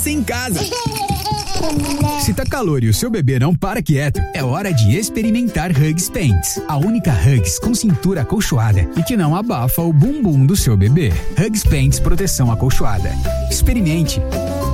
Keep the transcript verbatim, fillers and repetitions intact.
em casa. Se tá calor e o seu bebê não para quieto, é hora de experimentar Huggies Pants. A única Huggies com cintura acolchoada e que não abafa o bumbum do seu bebê. Huggies Pants proteção acolchoada. Experimente.